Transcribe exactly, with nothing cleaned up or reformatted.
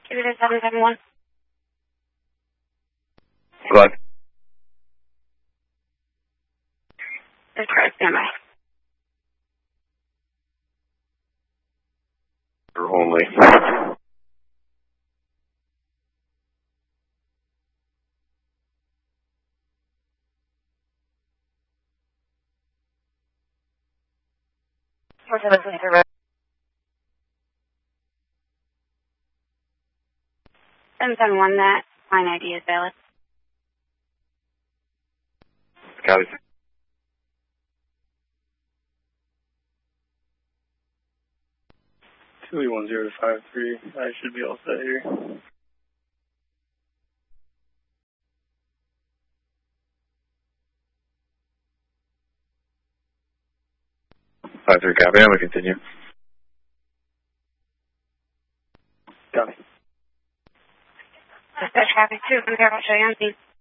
Give it a seven seven one. Glad. That's correct. Stand by. Only. four seven three zero. seven seven one, that line I D is valid. Copy. two one zero five three, I should be all set here. five three, copy. I'm going to continue. Copy. Dispatch copy two, I'm here, I'll show you on scene.